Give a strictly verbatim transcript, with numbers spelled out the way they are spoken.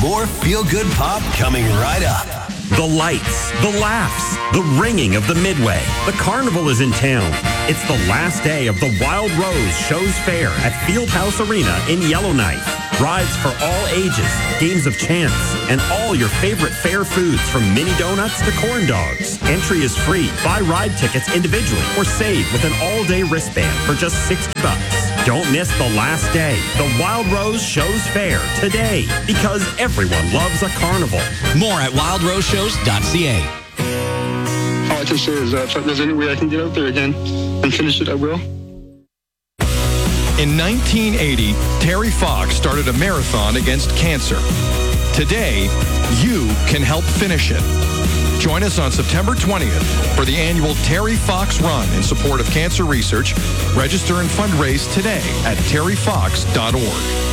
More feel-good pop coming right up. The lights, the laughs, the ringing of the Midway. The carnival is in town. It's the last day of the Wild Rose Shows Fair at Fieldhouse Arena in Yellowknife. Rides for all ages, games of chance, and all your favorite fair foods from mini donuts to corn dogs. Entry is free. Buy ride tickets individually or save with an all-day wristband for just sixty bucks. Don't miss the last day. The Wild Rose Shows Fair today, because everyone loves a carnival. More at wild rose shows dot c a. All I can say is that if there's any way I can get out there again and finish it, I will. In nineteen eighty, Terry Fox started a marathon against cancer. Today, you can help finish it. Join us on September twentieth for the annual Terry Fox Run in support of cancer research. Register and fundraise today at terry fox dot org.